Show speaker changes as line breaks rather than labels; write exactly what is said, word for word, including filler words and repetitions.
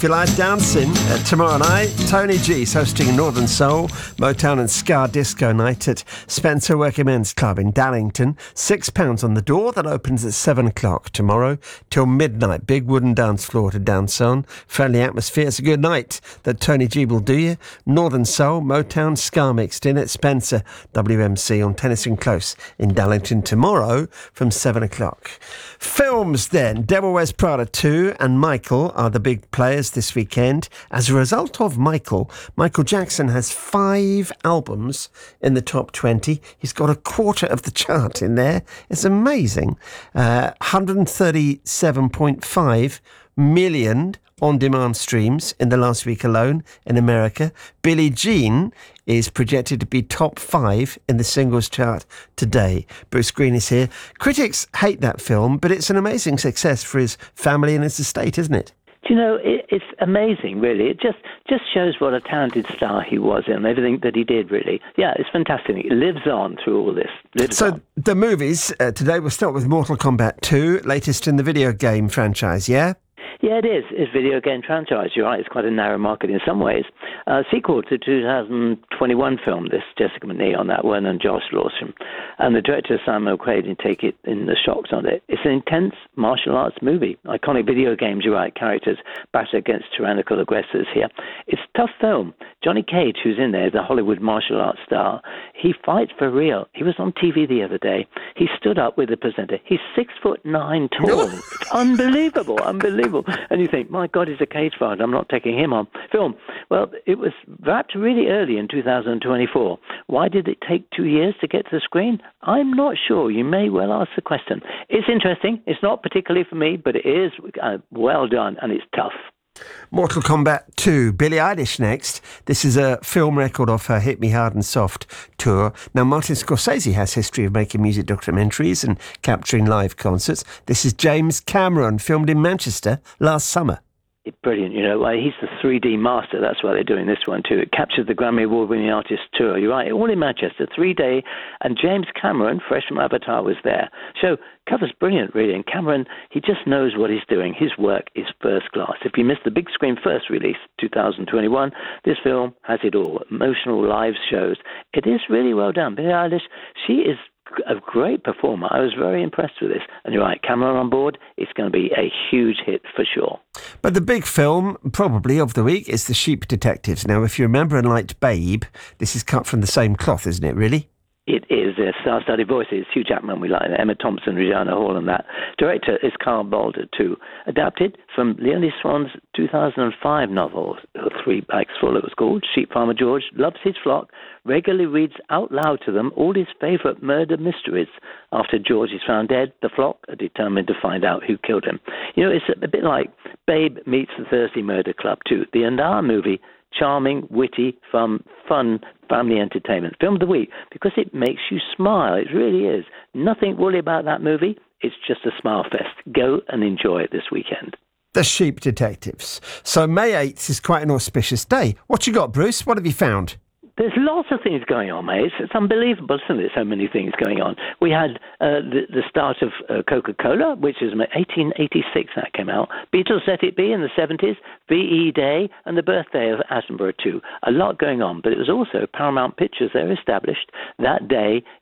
you like dancing, uh, tomorrow night, Tony G's hosting Northern Soul, Motown and Ska Disco Night at Spencer Working Men's Club in Dallington. Six pounds on the door. That opens at seven o'clock tomorrow till midnight. Big wooden dance floor to dance on. Friendly atmosphere. It's a good night that Tony G will do you. Northern Soul, Motown, Ska mixed in at Spencer W M C on Tennyson Close in Dallington tomorrow from seven o'clock. Films then. Devil Wears Prada two and Michael are the big players this weekend. As a result of Michael, Michael Jackson has five albums in the top twenty. He's got a quarter of the chart in there. It's amazing. Uh, one hundred thirty-seven point five million on-demand streams in the last week alone in America. Billie Jean is projected to be top five in the singles chart today. Bruce Green is here. Critics hate that film, but it's an amazing success for his family and his estate, isn't it?
Do you know, it, it's amazing, really. It just, just shows what a talented star he was and everything that he did, really. Yeah, it's fantastic. It lives on through all this. Lives
so
on.
The movies, uh, today we'll start with Mortal Kombat two, latest in the video game franchise, yeah?
Yeah, it is. It's a video game franchise. You're right. It's quite a narrow market in some ways. Uh, sequel to two thousand twenty-one film, this Jessica McNee on that one and Josh Lawson. And the director, Simon McQuaid, didn't take it in the shocks on it. It's an intense martial arts movie. Iconic video games, you're right, characters battle against tyrannical aggressors here. It's a tough film. Johnny Cage, who's in there, the Hollywood martial arts star, he fights for real. He was on T V the other day. He stood up with the presenter. He's six foot nine tall. It's unbelievable, unbelievable. And you think, my God, he's a cage fighter. I'm not taking him on film. Well, it was wrapped really early in two thousand twenty-four. Why did it take two years to get to the screen? I'm not sure. You may well ask the question. It's interesting. It's not particularly for me, but it is uh, well done, and it's tough.
Mortal Kombat two, Billie Eilish next. This is a film record of her Hit Me Hard and Soft tour. Now, Martin Scorsese has history of making music documentaries and capturing live concerts. This is James Cameron, filmed in Manchester last summer.
It's brilliant, you know. He's the three D master. That's why they're doing this one too. It captured the Grammy Award-winning artist tour. You're right, all in Manchester, three-day. And James Cameron, fresh from Avatar, was there. So cover's brilliant, really. And Cameron, he just knows what he's doing. His work is first class. If you missed the big screen first release, two thousand twenty-one, this film has it all. Emotional live shows. It is really well done. Billie Eilish, she is a great performer. I was very impressed with this. And you're right, Cameron on board, it's going to be a huge hit for sure.
But the big film, probably, of the week is The Sheep Detectives. Now, if you remember and liked Babe, this is cut from the same cloth, isn't it, really?
It is. Uh, star-studded voices. Hugh Jackman, we like that. Emma Thompson, Regina Hall, and that. Director is Carl Balder, too. Adapted from Leonie Swan's two thousand five novel, Three Bags Full, it was called. Sheep Farmer George loves his flock, regularly reads out loud to them all his favourite murder mysteries. After George is found dead, the flock are determined to find out who killed him. You know, it's a, a bit like Babe meets the Thursday Murder Club, too. The entire movie, charming, witty, fun, fun family entertainment. Film of the week, because it makes you smile. It really is. Nothing woolly about that movie. It's just a smile fest. Go and enjoy it this weekend.
The Sheep Detectives. So May eighth is quite an auspicious day. What you got, Bruce? What have you found?
There's lots of things going on, mate. It's, it's unbelievable, isn't it? So many things going on. We had uh, the, the start of uh, Coca-Cola, which is eighteen eighty-six that came out. Beatles Let It Be in the seventies, V E Day, and the birthday of Attenborough too. A lot going on, but it was also Paramount Pictures. They were established that day